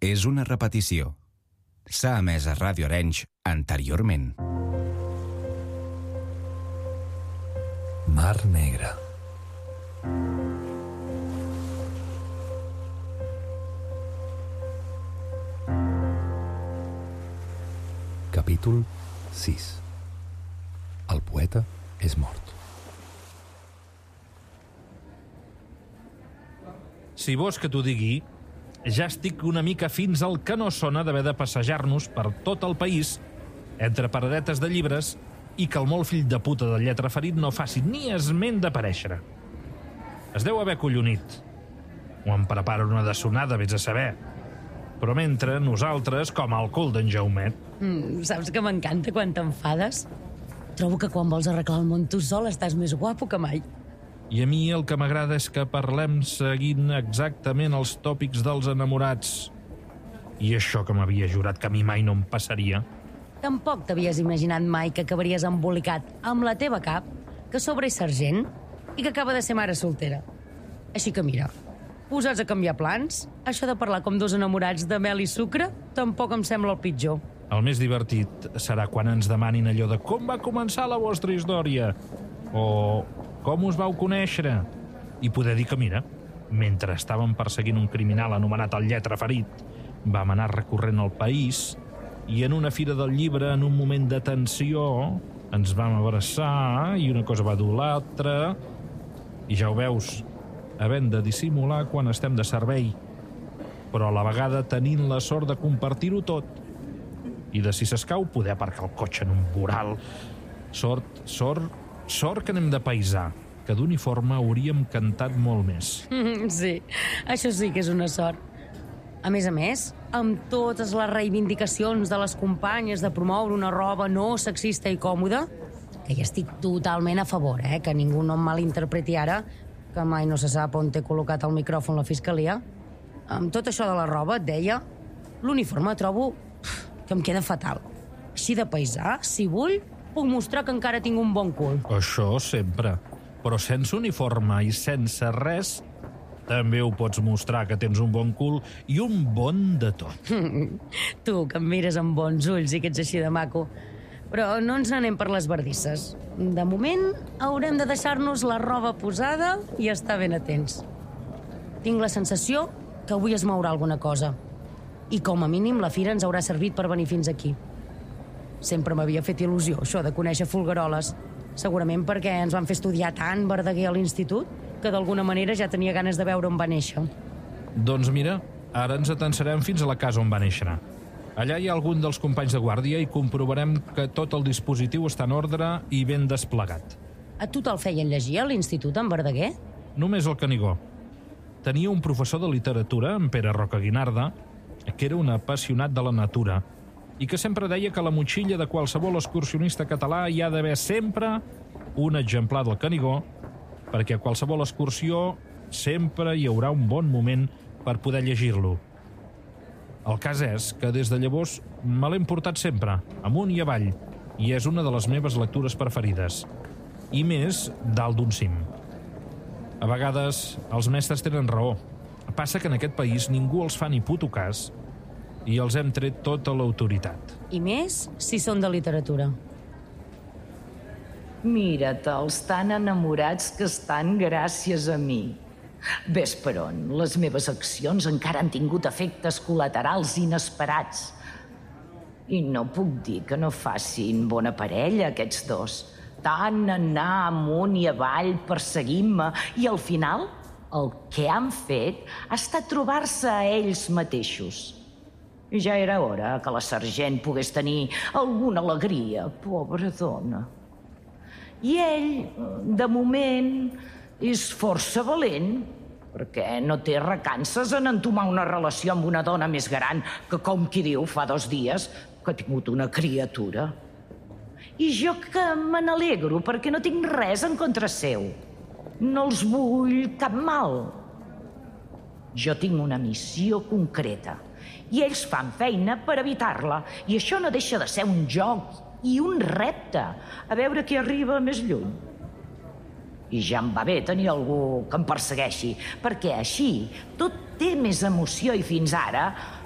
és una repetició. S'ha emès a Ràdio Arenys anteriorment. Mar Negra. Capítol 6. El poeta és mort. Si vols que t'ho digui, ja estic una mica fins al que no sona d'haver de passejar-nos per tot el país entre paradetes de llibres i que el molt fill de puta del lletraferit no faci ni esment d'aparèixer. Es deu haver collonit. O em prepara una de sonada, vés a saber. Però mentre nosaltres, com el cul d'en Jaumet. Saps que m'encanta quan t'enfades? Trobo que quan vols arreglar el món tu sol estàs més guapo que mai. I a mi el que m'agrada és que parlem seguint exactament els tòpics dels enamorats. I això que m'havia jurat que a mi mai no em passaria. Tampoc t'havies imaginat mai que acabaries embolicat amb la teva cap, que sobre és sergent i que acaba de ser mare soltera. Així que mira, posats a canviar plans, això de parlar com dos enamorats de mel i sucre tampoc em sembla el pitjor. El més divertit serà quan ens demanin allò de com va començar la vostra història o com us vau conèixer i poder dir que, mira, mentre estàvem perseguint un criminal anomenat el Lletraferit, vam anar recorrent el país i en una fira del llibre, en un moment de tensió, ens vam abraçar i una cosa va dur l'altra i ja ho veus, havent de dissimular quan estem de servei, però a la vegada tenint la sort de compartir-ho tot i de, si s'escau, poder aparcar el cotxe en un voral. Sort que anem de paisà, que d'uniforme hauríem cantat molt més. Sí, això sí que és una sort. A més, amb totes les reivindicacions de les companyes de promoure una roba no sexista i còmoda, que hi estic totalment a favor, que ningú no em malinterpreti ara, que mai no se sap on té col·locat el micròfon la fiscalia. Amb tot això de la roba, et deia, l'uniforme trobo que em queda fatal. Així de paisà, si vull, puc mostrar que encara tinc un bon cul. Això sempre. Però sense uniforme i sense res, també ho pots mostrar que tens un bon cul i un bon de tot. Tu, que em mires amb bons ulls i que ets així de maco. Però no ens n'anem per les bardisses. De moment, haurem de deixar-nos la roba posada i estar ben atents. Tinc la sensació que avui es mourà alguna cosa. I com a mínim la fira ens haurà servit per venir fins aquí. Sempre m'havia fet il·lusió això de conèixer folgueroles. Segurament perquè ens van fer estudiar tant Verdaguer a l'institut que d'alguna manera ja tenia ganes de veure on va néixer. Doncs mira, ara ens atensarem fins a la casa on va néixer. Allà hi ha algun dels companys de guàrdia i comprovarem que tot el dispositiu està en ordre i ben desplegat. A tu te'l feien llegir a l'institut en Verdaguer? Només el Canigó. Tenia un professor de literatura, en Pere Roca Guinarda, que era un apassionat de la natura i que sempre deia que a la motxilla de qualsevol excursionista català hi ha d'haver sempre un exemplar del Canigó, perquè a qualsevol excursió sempre hi haurà un bon moment per poder llegir-lo. El cas és que des de llavors me l'hem portat sempre, amunt i avall, i és una de les meves lectures preferides. I més dalt d'un cim. A vegades els mestres tenen raó. Passa que en aquest país ningú els fa ni puto cas i els hem tret tota l'autoritat. I més si són de literatura. Mira-te'ls tan enamorats que estan gràcies a mi. Ves per on, les meves accions encara han tingut efectes col·laterals inesperats. I no puc dir que no facin bona parella, aquests dos. Tant anar amunt i avall perseguint-me i al final el que han fet ha estat trobar-se a ells mateixos. I ja era hora que la sergent pogués tenir alguna alegria, pobra dona. I ell, de moment, és força valent, perquè no té recances en entomar una relació amb una dona més gran que, com qui diu, fa 2 dies que ha tingut una criatura. I jo que me n'alegro, perquè no tinc res en contra seu. No els vull cap mal. Jo tinc una missió concreta i ells fan feina per evitar-la. I això no deixa de ser un joc i un repte, a veure qui arriba més lluny. I ja em va bé tenir algú que em persegueixi, perquè així tot té més emoció i fins ara